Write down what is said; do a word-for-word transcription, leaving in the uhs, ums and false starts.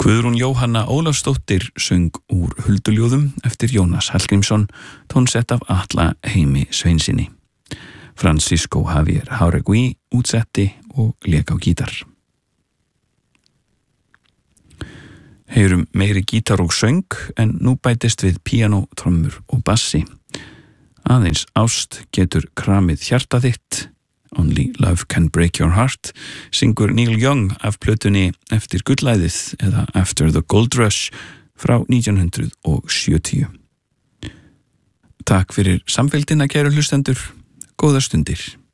Guðrún Jóhanna Ólafsdóttir söng úr Hulduljóðum eftir Jónas Hallgrímsson, tónsett af Atla Heimi Sveinsinni. Francisco Javier Jauregui útsetti og lék á gítar. Heyrum meiri gítar og söng en nú bætist við píanó, trommur og bassi. Aðeins ást getur kramið hjarta þitt, Only Love Can Break Your Heart, syngur Neil Young af plötunni Eftir gullæðið eða After the Gold Rush frá nítján hundruð sjötíu. Takk fyrir samfylgdina, kæru hlustendur. Góðar stundir.